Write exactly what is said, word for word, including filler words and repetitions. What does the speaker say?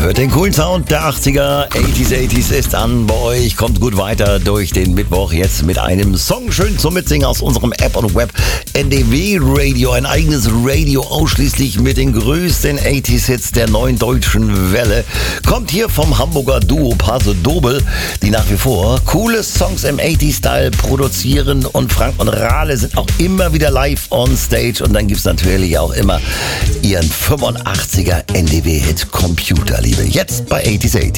Hört den coolen Sound der achtziger, achtziger, achtziger ist an bei euch. Kommt gut weiter durch den Mittwoch jetzt mit einem Song schön zum Mitsingen aus unserem App und Web N D W Radio. Ein eigenes Radio ausschließlich mit den größten achtziger-Hits der neuen deutschen Welle. Kommt hier vom Hamburger Duo Paso Doble, die nach wie vor coole Songs im achtziger-Style produzieren. Und Frank und Rale sind auch immer wieder live on stage. Und dann gibt es natürlich auch immer ihren fünfundachtziger N D W-Hit Computerliebe. Jetzt bei achtziger, achtziger.